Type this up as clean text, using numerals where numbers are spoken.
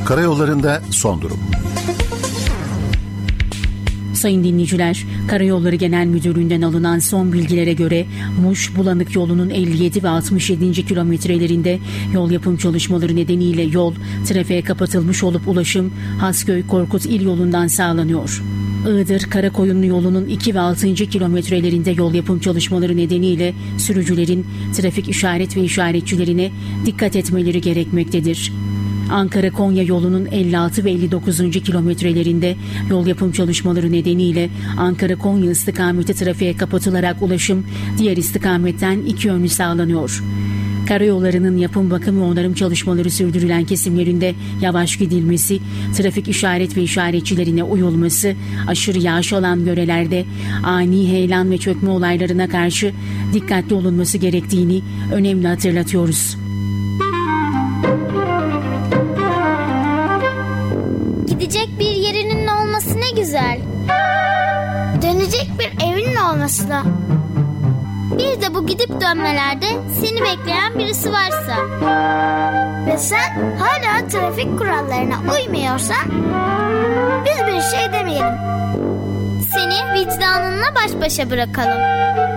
Karayollarında son durum. Sayın dinleyiciler, Karayolları Genel Müdürlüğü'nden alınan son bilgilere göre Muş Bulanık yolunun 57 ve 67. kilometrelerinde yol yapım çalışmaları nedeniyle yol trafiğe kapatılmış olup ulaşım Hasköy-Korkut İl yolundan sağlanıyor. Iğdır Karakoyunlu yolunun 2 ve 6. kilometrelerinde yol yapım çalışmaları nedeniyle sürücülerin trafik işaret ve işaretçilerine dikkat etmeleri gerekmektedir. Ankara-Konya yolunun 56 ve 59. kilometrelerinde yol yapım çalışmaları nedeniyle Ankara-Konya istikameti trafiğe kapatılarak ulaşım diğer istikametten iki yönlü sağlanıyor. Karayollarının yapım, bakım ve onarım çalışmaları sürdürülen kesimlerinde yavaş gidilmesi, trafik işaret ve işaretçilerine uyulması, aşırı yağış alan yörelerde ani heyelan ve çökme olaylarına karşı dikkatli olunması gerektiğini önemli hatırlatıyoruz. Gidecek bir yerinin olması ne güzel. Dönecek bir evinin olması da. Bir de bu gidip dönmelerde seni bekleyen birisi varsa ve sen hala trafik kurallarına uymuyorsan biz bir şey demeyelim. Seni vicdanınla baş başa bırakalım.